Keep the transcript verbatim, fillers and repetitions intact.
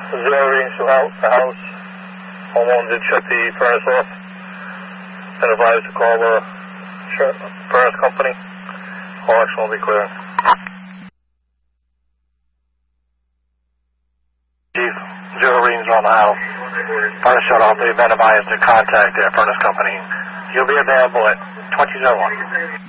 Zero readings from out the house. Homeowner did shut the furnace off. Been advised to call the furnace company. All action will be clear. Chief, zero readings on the house. Furnace shut off. They've been advised to contact their furnace company. You'll be available at twenty oh one.